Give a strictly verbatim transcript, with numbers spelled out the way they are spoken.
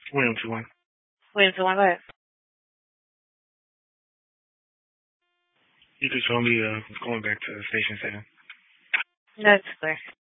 William two one. William two one, go ahead. You could show me uh, going back to the station setting. That's clear.